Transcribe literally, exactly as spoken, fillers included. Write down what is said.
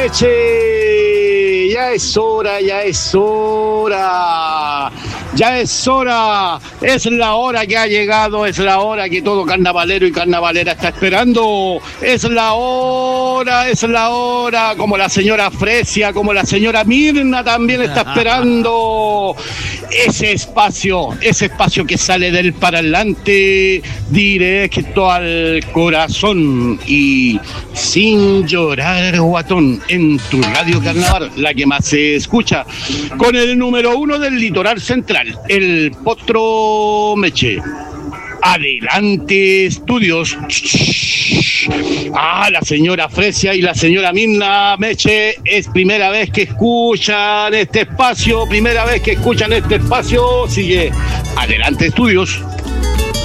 Meche, ya es hora, ya es hora, ya es hora, es la hora que ha llegado, es la hora que todo carnavalero y carnavalera está esperando, es la hora, es la hora, como la señora Fresia, como la señora Mirna también está esperando, ese espacio, ese espacio que sale del parlante directo al corazón y sin llorar, guatón, en tu radio Carnaval, la que más se escucha, con el número uno del litoral central, el Potro Meche. Adelante, estudios. Ah, la señora Fresia y la señora Mirna Meche, es primera vez que escuchan este espacio, primera vez que escuchan este espacio, sigue. Adelante, estudios.